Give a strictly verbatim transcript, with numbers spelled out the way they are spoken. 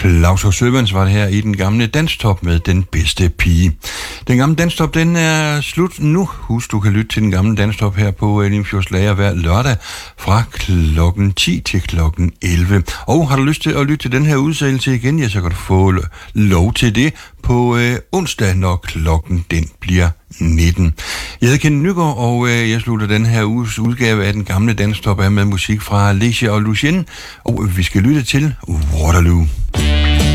Claus og Søvans var det her i den gamle danstop med Den Bedste Pige. Den gamle danstop, den er slut nu. Husk, du kan lytte til den gamle danstop her på Limfjords Lager hver lørdag fra klokken ti til klokken elleve. Og har du lyst til at lytte til den her udsendelse igen, ja, så kan du få lov til det på øh, onsdag, når klokken den bliver nitten. Jeg hedder Kent Nygaard, og øh, jeg slutter den her uges udgave af den gamle danstop af med musik fra Lecia og Lucien, og vi skal lytte til Waterloo.